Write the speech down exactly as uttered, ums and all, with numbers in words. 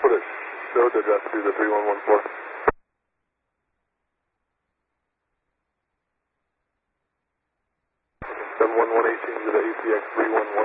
what it showed to address to the three one one four. seven one one eighteen to the A C X three one one.